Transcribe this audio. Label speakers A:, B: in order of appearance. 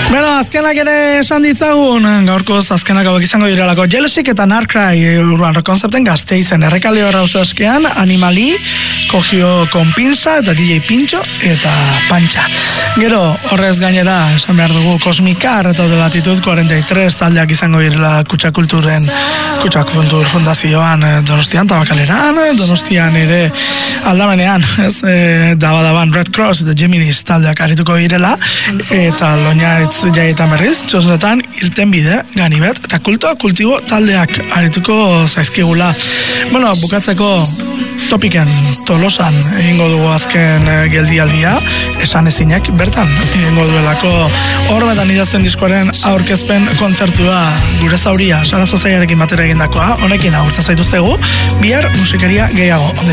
A: Bueno, azkenak ere esan ditzagun, gaurkoz azkenak hauek izango direlako Jealousy eta Narcry Urban Rock Concepten Gasteizen errekale horra eskean, Animali, Kogio Konpinsa eta DJ Pintxo eta Pantxa. Gero, horrez gainera, esan behar dugu, Kosmikar eta de Latitud 43 taldeak izango direla Kutxakultur Fundazioan Donostian, Tabakaleran, Donostian ere aldamenean, Daban Red Cross eta Geminis taldeak arituko direla, eta Loñaitz jaietan berriz, txosnetan Irtenbide, Ganibet, eta Kultibo taldeak arituko zaizkigula. Bueno, bukatzeko Topiken Tolosan egingo dugu azken geldialdia, esan ezinak bertan egingo duelako horbetan idazten diskoaren aurkezpen kontzertua gure zauria, Sara Zozaiarekin batera egindakoa, honekin agurtza zaituztegu, bihar musikaria gehiago.